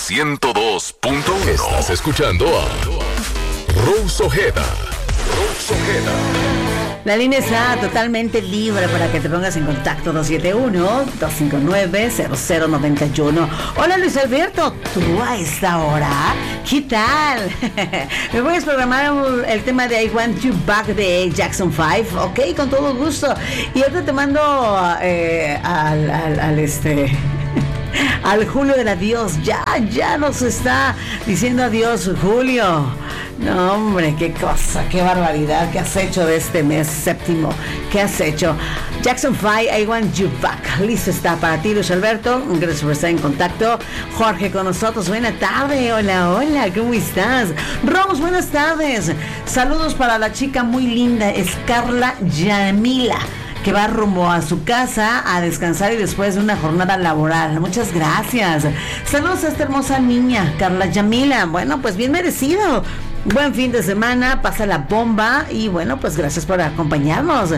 102.1. Estás escuchando a Rose Ojeda. Rose Ojeda. La línea está totalmente libre para que te pongas en contacto. 271-259-0091. Hola Luis Alberto, ¿tú a esta hora? ¿Qué tal? ¿Me puedes programar el tema de I Want You Back de Jackson 5? Ok, con todo gusto. Y ahorita te mando al Julio del adiós. Ya nos está diciendo adiós, Julio. No, hombre, qué cosa, qué barbaridad. ¿Qué has hecho de este mes séptimo? ¿Qué has hecho? Jackson 5, I Want You Back. Listo está para ti, Luis Alberto. Gracias por estar en contacto. Jorge con nosotros. Buena tarde. Hola, ¿cómo estás? Rose, buenas tardes. Saludos para la chica muy linda, es Carla Yamila, que va rumbo a su casa a descansar y después de una jornada laboral. Muchas gracias. Saludos a esta hermosa niña, Carla Yamila. Bueno, pues bien merecido. Buen fin de semana, pasa la bomba y bueno, pues gracias por acompañarnos.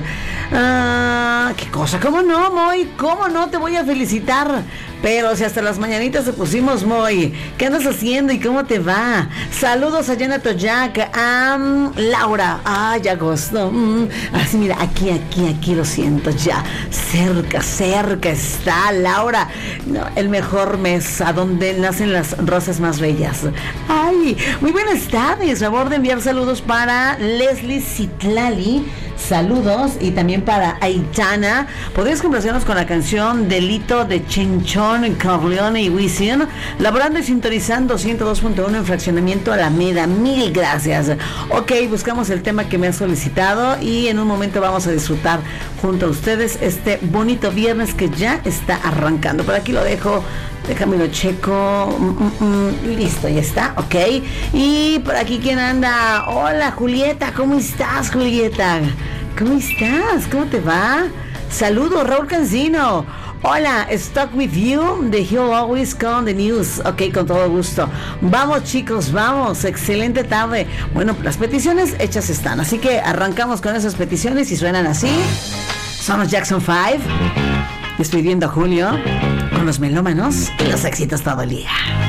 ¿Qué cosa? ¿Cómo no, Moy? ¿Cómo no te voy a felicitar? Pero si hasta las mañanitas se pusimos, Moy. ¿Qué andas haciendo y cómo te va? Saludos a Yana Toyac, a Laura. Ya agosto. Así mira, aquí lo siento ya. Cerca está Laura. No, el mejor mes, a donde nacen las rosas más bellas. Ay, muy buenas tardes. Favor de enviar saludos para Leslie Citlali. Saludos y también para Aitana. ¿Podrías complacernos con la canción Delito de Chinchón, Corleone y Wisin? Laborando y sintonizando 102.1 en Fraccionamiento Alameda. Mil gracias. Ok, buscamos el tema que me has solicitado y en un momento vamos a disfrutar junto a ustedes este bonito viernes que ya está arrancando. Por aquí lo dejo. Déjame lo checo. Listo, ya está, ok. Y por aquí, ¿quién anda? Hola, Julieta, ¿cómo estás, Julieta? ¿Cómo estás? ¿Cómo te va? Saludos, Raúl Cancino. Hola, stuck with you, the He'll Always Come the News. Ok, con todo gusto. Vamos, chicos, vamos. Excelente tarde. Bueno, las peticiones hechas están, así que arrancamos con esas peticiones y suenan así. Son los Jackson 5. Estoy viendo a Julio con los melómanos y los éxitos todo el día.